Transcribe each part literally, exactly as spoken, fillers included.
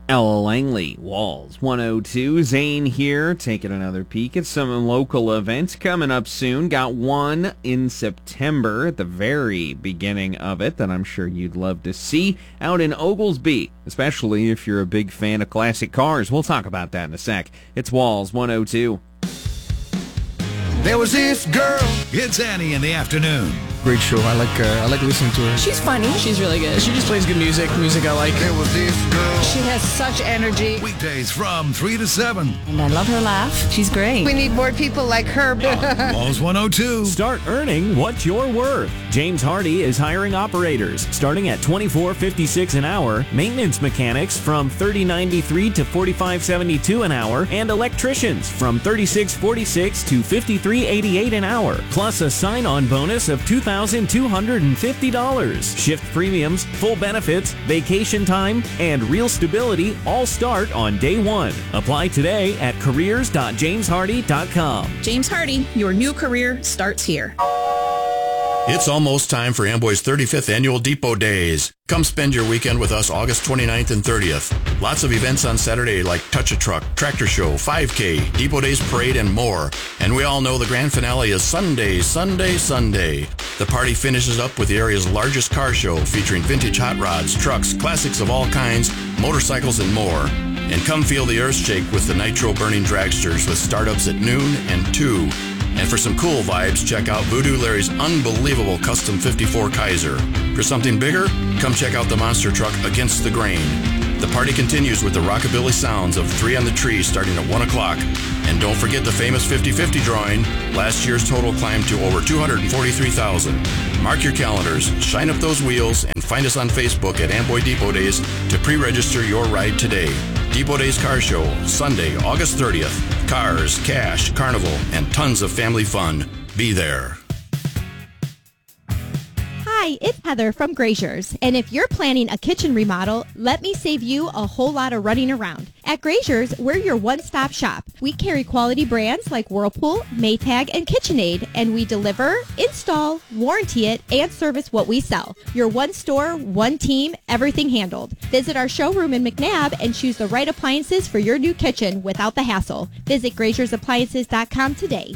Ella Langley, Walls one oh two. Zane here, taking another peek at some local events coming up soon. Got one in September at the very beginning of it that I'm sure you'd love to see out in Oglesby, especially if you're a big fan of classic cars. We'll talk about that in a sec. It's Walls one oh two. There was this girl. It's Annie in the afternoon. Great show. I like uh, I like listening to her. She's funny. She's really good. She just plays good music. Music I like. There was this girl. She has such energy. Weekdays from three to seven. And I love her laugh. She's great. We need more people like her. Walls one oh two. Start earning what you're worth. James Hardy is hiring operators starting at twenty-four dollars and fifty-six cents an hour, maintenance mechanics from thirty dollars and ninety-three cents to forty-five dollars and seventy-two cents an hour, and electricians from thirty-six dollars and forty-six cents to fifty-three dollars and eighty-eight cents an hour, plus a sign-on bonus of two thousand two hundred fifty dollars. Shift premiums, full benefits, vacation time, and real stability all start on day one. Apply today at careers dot james hardy dot com. James Hardy, your new career starts here. It's almost time for Amboy's thirty-fifth Annual Depot Days. Come spend your weekend with us August twenty-ninth and thirtieth. Lots of events on Saturday like Touch a Truck, Tractor Show, five K, Depot Days Parade, and more. And we all know the grand finale is Sunday, Sunday, Sunday. The party finishes up with the area's largest car show featuring vintage hot rods, trucks, classics of all kinds, motorcycles, and more. And come feel the earth shake with the nitro-burning dragsters with startups at noon and two. And for some cool vibes, check out Voodoo Larry's unbelievable custom fifty-four Kaiser. For something bigger, come check out the monster truck Against the Grain. The party continues with the rockabilly sounds of Three on the Tree starting at one o'clock. And don't forget the famous fifty-fifty drawing. Last year's total climbed to over two hundred forty-three thousand. Mark your calendars, shine up those wheels, and find us on Facebook at Amboy Depot Days to pre-register your ride today. Depot Days Car Show, Sunday, August thirtieth. Cars, cash, carnival, and tons of family fun. Be there. Hi, it's Heather from Grazier's, and if you're planning a kitchen remodel, let me save you a whole lot of running around. At Grazier's, we're your one-stop shop. We carry quality brands like Whirlpool, Maytag, and KitchenAid, and we deliver, install, warranty it, and service what we sell. Your one store, one team, everything handled. Visit our showroom in McNabb and choose the right appliances for your new kitchen without the hassle. Visit graziers appliances dot com today.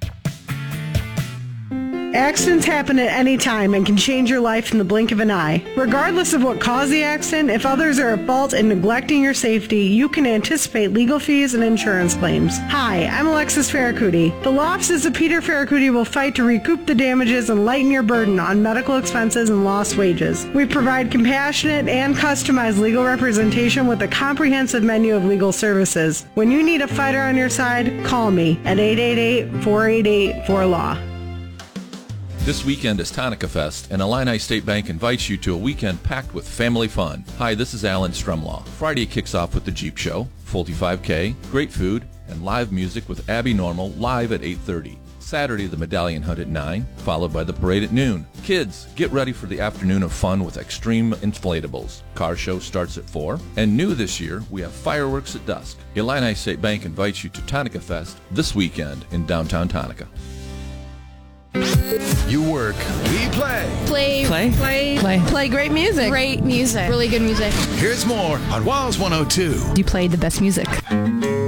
Accidents happen at any time and can change your life in the blink of an eye. Regardless of what caused the accident, if others are at fault in neglecting your safety, you can anticipate legal fees and insurance claims. Hi, I'm Alexis Farracuti. The law offices of Peter Farracuti will fight to recoup the damages and lighten your burden on medical expenses and lost wages. We provide compassionate and customized legal representation with a comprehensive menu of legal services. When you need a fighter on your side, call me at eight eight eight, four eight eight, four L A W. This weekend is Tonica Fest, and Illini State Bank invites you to a weekend packed with family fun. Hi, this is Alan Strumlaw. Friday kicks off with the Jeep Show, Fulty five K, great food, and live music with Abby Normal live at eight thirty. Saturday, the Medallion Hunt at nine, followed by the parade at noon. Kids, get ready for the afternoon of fun with extreme inflatables. Car show starts at four. And new this year, we have fireworks at dusk. Illini State Bank invites you to Tonica Fest this weekend in downtown Tonica. You work, we play. Play. Play. Play. Play. Play great music. Great music. Really good music. Here's more on Walls one oh two. You played the best music.